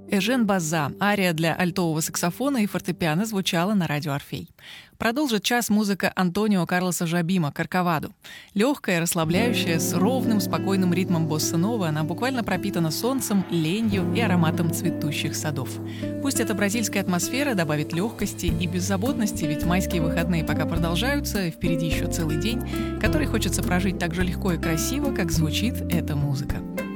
Эжен База, ария для альтового саксофона и фортепиано звучала на радио «Орфей». Продолжит час музыка Антонио Карлоса Жобима «Корковаду». Легкая, расслабляющая, с ровным, спокойным ритмом босса-нова, она буквально пропитана солнцем, ленью и ароматом цветущих садов. Пусть эта бразильская атмосфера добавит легкости и беззаботности, ведь майские выходные пока продолжаются, и впереди еще целый день, который хочется прожить так же легко и красиво, как звучит эта музыка.